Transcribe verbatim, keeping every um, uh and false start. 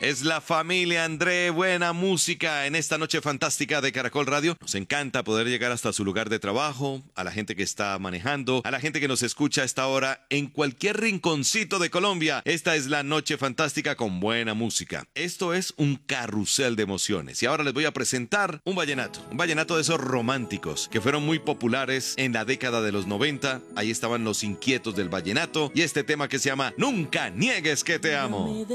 Es la familia André, buena música en esta noche fantástica de Caracol Radio. Nos encanta poder llegar hasta su lugar de trabajo, a la gente que está manejando, a la gente que nos escucha a esta hora en cualquier rinconcito de Colombia. Esta es la noche fantástica con buena música. Esto es un carrusel de emociones y ahora les voy a presentar un vallenato, un vallenato de esos románticos que fueron muy populares en la década de los noventa. Ahí estaban los inquietos del vallenato y este tema que se llama Nunca niegues que te amo.